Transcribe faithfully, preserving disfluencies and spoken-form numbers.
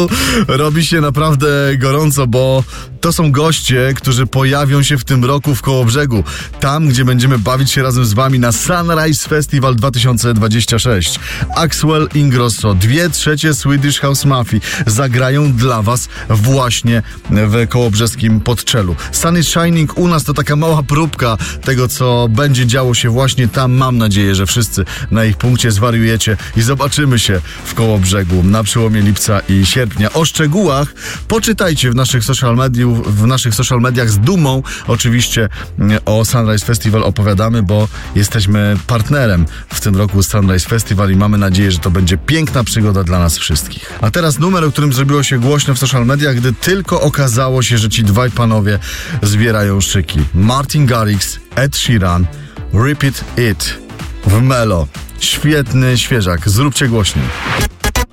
prostu robi się naprawdę gorąco, bo to są goście, którzy pojawią się w tym roku w Kołobrzegu. Tam, gdzie będziemy bawić się razem z wami na Sunrise Festival dwa tysiące dwudziesty szósty. Axwell Ingrosso, dwie trzecie Swedish House Mafii zagrają dla was właśnie w kołobrzeskim Podczelu. Sun is Shining u nas to taka mała próbka tego, co będzie działo się właśnie tam. Mam nadzieję, że wszyscy na ich punkcie zwariujecie i zobaczymy się w Kołobrzegu na przełomie lipca i sierpnia. O szczegółach poczytajcie w naszych social mediach, w naszych social mediach z dumą. Oczywiście o Sunrise Festival opowiadamy, bo jesteśmy partnerem w tym roku Sunrise Festival i mamy nadzieję, że to będzie piękna przygoda dla nas wszystkich. A teraz numer, o którym zrobiło się głośno w social mediach, gdy tylko okazało się, że ci dwaj panowie zbierają szyki. Martin Garrix, Ed Sheeran, Repeat It w Melo. Świetny świeżak. Zróbcie głośniej.